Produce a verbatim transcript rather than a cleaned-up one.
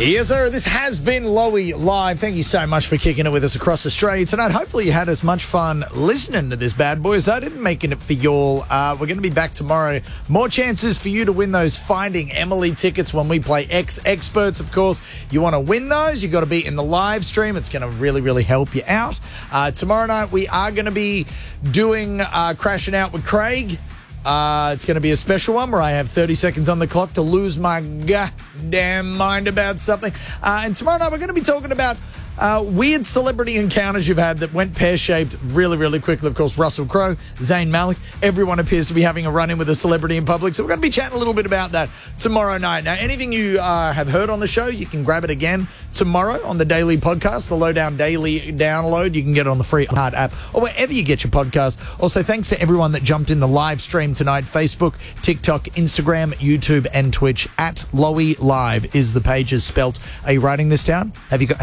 Yes, sir. This has been Lowy Live. Thank you so much for kicking it with us across Australia tonight. Hopefully you had as much fun listening to this bad boy as I didn't, making it for y'all. Uh, we're going to be back tomorrow. More chances for you to win those Finding Emily tickets when we play X Experts, of course. You want to win those, you got to be in the live stream. It's going to really, really help you out. Uh, tomorrow night we are going to be doing uh, Crashing Out with Craig. Uh, it's going to be a special one where I have thirty seconds on the clock to lose my goddamn mind about something. Uh, and tomorrow night we're going to be talking about uh, weird celebrity encounters you've had that went pear-shaped really, really quickly. Of course, Russell Crowe, Zayn Malik, everyone appears to be having a run-in with a celebrity in public. So we're going to be chatting a little bit about that tomorrow night. Now, anything you uh, have heard on the show, you can grab it again tomorrow on the Daily Podcast, the Lowdown Daily download. You can get it on the free Heart app or wherever you get your podcast. Also, thanks to everyone that jumped in the live stream tonight. Facebook, TikTok, Instagram, YouTube, and Twitch. At Lowy Live is the pages spelt. Are you writing this down? Have you got...